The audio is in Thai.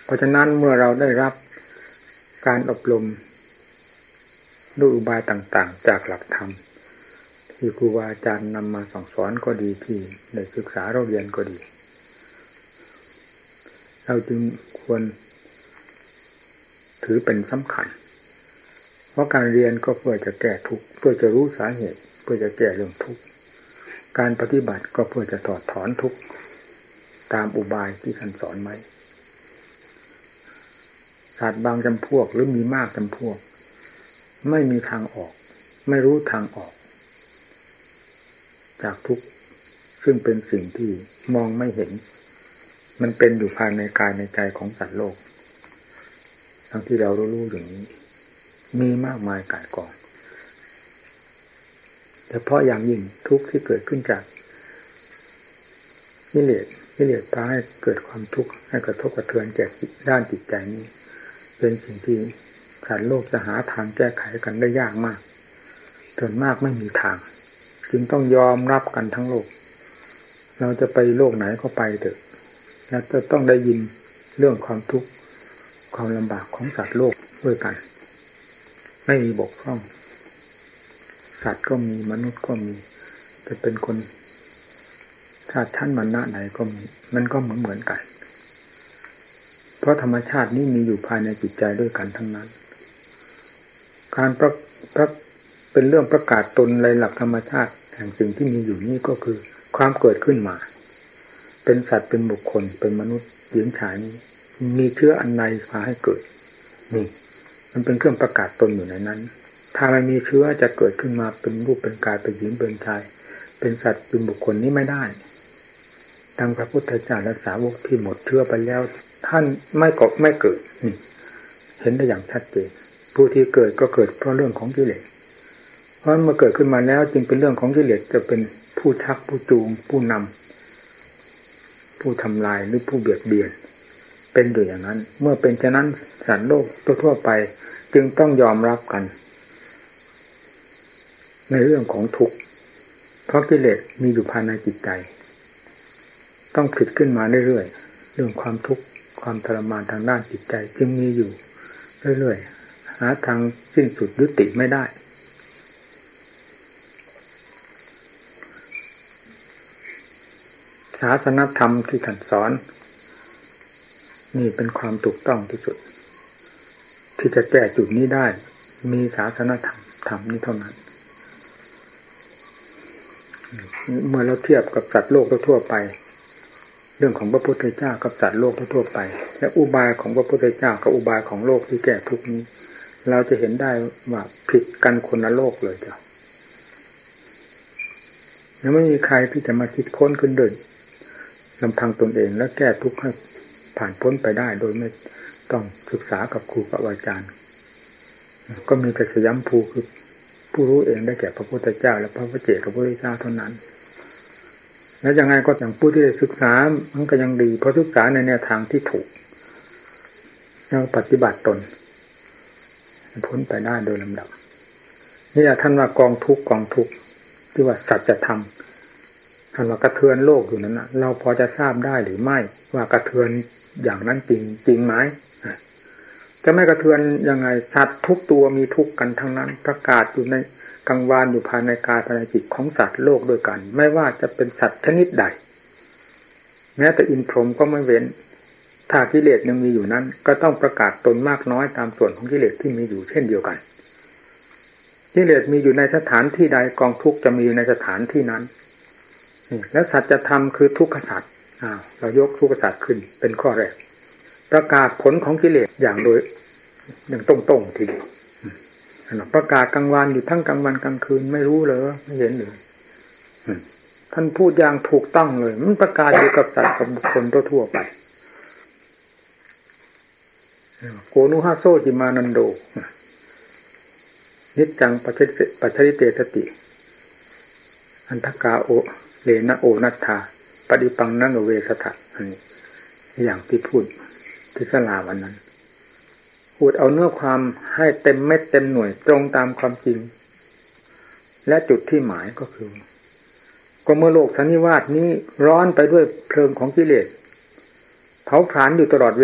เพราะฉะนั้นเมื่อเราได้รับการอบรมด้วยอุบายต่างๆจากหลักธรรมที่ครูบาอาจารย์นำมาสั่งสอนก็ดีที่ได้ศึกษาเราเรียนก็ดีเราจึงควรถือเป็นสำคัญเพราะการเรียนก็เพื่อจะแก้ทุกข์เพื่อจะรู้สาเหตุเพื่อจะแก้เรื่องทุกข์การปฏิบัติก็เพื่อจะถอดถอนทุกข์ตามอุบายที่ท่านสอนไว้ศาสตร์บางจำพวกหรือมีมากจำพวกไม่มีทางออกไม่รู้ทางออกจากทุกข์ซึ่งเป็นสิ่งที่มองไม่เห็นมันเป็นอยู่ภายในกายในใจของสัตว์โลกทั้งที่เรารู้อย่างนี้มีมากมายก่ายกองแต่เพราะอย่างยิ่งทุกข์ที่เกิดขึ้นจากกิเลสพาให้เกิดความทุกข์ให้กระทบกระเทือนแก่ด้านจิตใจนี้เป็นสิ่งที่สัตว์โลกจะหาทางแก้ไขกันได้ยากมากส่วนมากไม่มีทางจึงต้องยอมรับกันทั้งโลกเราจะไปโลกไหนก็ไปเถอะและจะต้องได้ยินเรื่องความทุกข์ความลำบากของสัตว์โลกด้วยกันไม่มีบกพร่องสัตว์ก็มีมนุษย์ก็มีจะเป็นคนชาติชั้นวรรณะไหนก็มีมันก็เหมือนกันเพราะธรรมชาตินี้มีอยู่ภายในจิตใจด้วยกันทั้งนั้นการเป็นเรื่องประกาศตนในหลักธรรมชาติแห่งสิ่งที่มีอยู่นี้ก็คือความเกิดขึ้นมาเป็นสัตว์เป็นบุคคลเป็นมนุษย์หญิงชายนี้มีเชื้ออันใดพาให้เกิดนี่มันเป็นเครื่องประกาศตนอยู่ในนั้นถ้าไม่มีเชื้อจะเกิดขึ้นมาเป็นรูปเป็นกายเป็นหญิงเป็นชายเป็นสัตว์เป็นบุคคลนี้ไม่ได้ดังพระพุทธเจ้าและสาวกที่หมดเชื้อไปแล้วท่านไม่เกิดนี่เห็นได้อย่างชัดเจนผู้ที่เกิดก็เกิดเพราะเรื่องของกิเลสเพราะเมื่อเกิดขึ้นมาแล้วจึงเป็นเรื่องของกิเลสจะเป็นผู้ชักผู้จูงผู้นำผู้ทำลายหรือผู้เบียดเบียนเป็นอยู่อย่างนั้นเมื่อเป็นเช่นนั้นสัตว์โลกทั่วไปจึงต้องยอมรับกันในเรื่องของทุกข์เพราะกิเลสมีอยู่ภายในจิตใจต้องผลิตขึ้นมาเรื่อยๆเรื่องความทุกข์ความทรมานทางด้านจิตใจจึงมีอยู่เรื่อยๆหาทางสิ้นสุดยุติไม่ได้ศาสนธรรมที่ท่านสอนนี่เป็นความถูกต้องที่สุดที่จะแก้จุดนี้ได้มีศาสนธรรมนี้เท่านั้นเมื่อเราเทียบกับสัตว์โลกทั่วไปเรื่องของพระพุทธเจ้ากับสัตว์โลกทั่วไปและอุบายของพระพุทธเจ้ากับอุบายของโลกที่แก้ทุกข์นี้เราจะเห็นได้ว่าผิดกันคนละโลกเลยจ้ะยังไม่มีใครที่จะมาคิดค้นขึ้นเดินลำพังตนเองและแก้ทุกข์ให้ผ่านพ้นไปได้โดยไม่ต้องศึกษากับครูกับอาจารย์ก็มีแต่สยามภูคือผู้รู้เองได้แก่พระพุทธเจ้าและพระพุทธเจ้ากับพระพุทธเจ้าเท่านั้นแล้วยังไงก็อย่างผู้ที่ได้ศึกษามันก็ยังดีเพราะศึกษาในแนวทางที่ถูกแล้วปฏิบัติตนพ้นไปได้โดยลำดับนี่ท่านว่ากองทุกข์ที่ว่าสัจธรรมท่านว่ากระเทือนโลกอยู่นั้นนะเราพอจะทราบได้หรือไม่ว่ากระเทือนอย่างนั้นจริงไหมจะไม่กระเทือนยังไงสัตว์ทุกตัวมีทุกข์กันทั้งนั้นประกาศอยู่ในกังวานอยู่ภายในกายภายในจิตของสัตว์โลกด้วยกันไม่ว่าจะเป็นสัตว์ชนิดใดแม้แต่อินทร์พรหมก็ไม่เว้นถ้ากิเลสยังมีอยู่นั้นก็ต้องประกาศตนมากน้อยตามส่วนของกิเลสที่มีอยู่เช่นเดียวกันกิเลสมีอยู่ในสถานที่ใดกองทุกข์จะมีอยู่ในสถานที่นั้นแล้วสัจธรรมคือทุกขสัจเรายกทุกขสัจขึ้นเป็นข้อแรกประกาศผลของกิเลสอย่างตรงๆทีประกาศกลางวันอยู่ทั้งกลางวันกลางคืนไม่รู้เลยไม่เห็นเลยท่านพูดอย่างถูกต้องเลยมันประกาศอยู่กับสัตว์กับบุคคลทั่วไปโกนุหะโซจิมานันโดนิจจังปัจฉริเตสติอันทกาโอเลนะโอนัตถาปฏิปังนังเวสถะอันนี้อย่างที่พูดที่ศาลาวันนั้นพูดเอาเนื้อความให้เต็มเม็ดเต็มหน่วยตรงตามความจริงและจุดที่หมายก็คือก็เมื่อโลกสันนิวาสนี้ร้อนไปด้วยเพลิงของกิเลสเผาผลาญอยู่ตลอด